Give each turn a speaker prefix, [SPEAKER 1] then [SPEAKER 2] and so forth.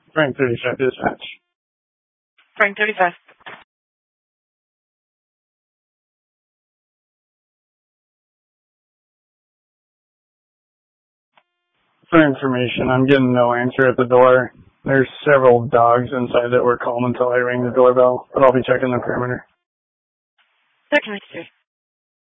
[SPEAKER 1] Frank 35 dispatch.
[SPEAKER 2] Frank 35.
[SPEAKER 1] For information, I'm getting no answer at the door. There's several dogs inside that were calm until I rang the doorbell, but I'll be checking the perimeter.
[SPEAKER 2] Certainly, sir.